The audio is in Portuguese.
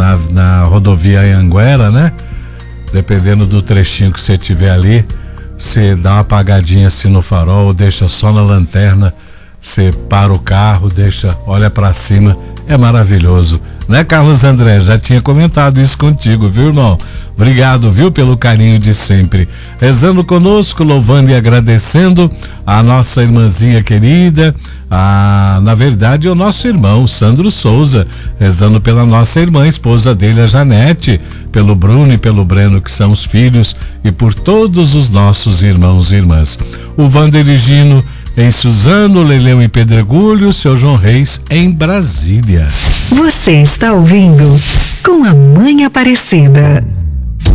na rodovia Anhanguera, né? Dependendo do trechinho que você tiver ali, você dá uma apagadinha assim no farol, deixa só na lanterna, você para o carro, olha para cima, é maravilhoso, né, Carlos André? Já tinha comentado isso contigo, viu, irmão? Obrigado, viu, pelo carinho de sempre. Rezando conosco, louvando e agradecendo a nossa irmãzinha querida, na verdade, o nosso irmão Sandro Souza, rezando pela nossa irmã, esposa dele, a Janete, pelo Bruno e pelo Breno, que são os filhos, e por todos os nossos irmãos e irmãs. O Vander Gino em Suzano, Leleu em Pedregulho, seu João Reis em Brasília. Você está ouvindo Com a Mãe Aparecida.